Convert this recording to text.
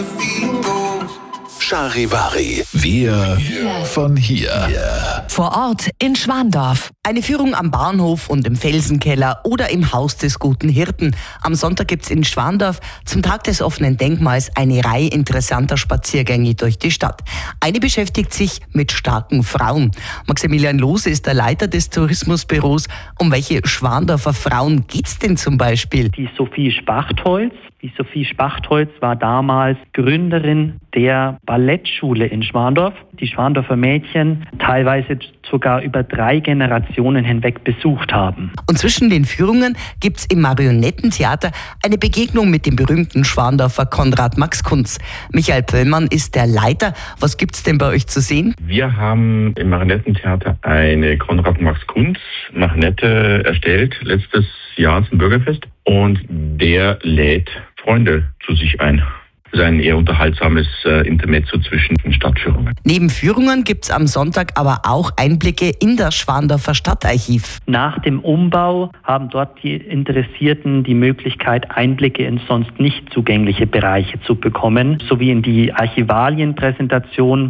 Charivari, wir von hier. Vor Ort in Schwandorf. Eine Führung am Bahnhof und im Felsenkeller oder im Haus des Guten Hirten. Am Sonntag gibt's in Schwandorf zum Tag des offenen Denkmals eine Reihe interessanter Spaziergänge durch die Stadt. Eine beschäftigt sich mit starken Frauen. Maximilian Lohse ist der Leiter des Tourismusbüros. Um welche Schwandorfer Frauen geht's denn zum Beispiel? Die Sophie Spachtholz. Die Sophie Spachtholz war damals Gründerin der Ballettschule in Schwandorf. Die Schwandorfer Mädchen teilweise sogar über 3 Generationen hinweg besucht haben. Und zwischen den Führungen gibt's im Marionettentheater eine Begegnung mit dem berühmten Schwandorfer Konrad Max Kunz. Michael Pöllmann ist der Leiter. Was gibt's denn bei euch zu sehen? Wir haben im Marionettentheater eine Konrad Max Kunz Marionette erstellt, letztes Jahr zum Bürgerfest. Und der lädt Freunde zu sich ein. Das ist ein eher unterhaltsames Intermezzo zwischen den Stadtführungen. Neben Führungen gibt's am Sonntag aber auch Einblicke in das Schwandorfer Stadtarchiv. Nach dem Umbau haben dort die Interessierten die Möglichkeit, Einblicke in sonst nicht zugängliche Bereiche zu bekommen, sowie in die Archivalienpräsentation